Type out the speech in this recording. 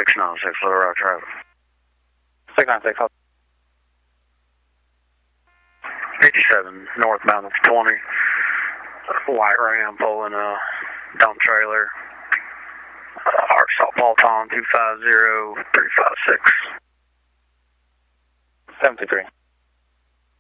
696, Little Rock Drive. 696, 87, northbound of 20. White Ram pulling a dump trailer. Arkansas Paulton 250-356. 723.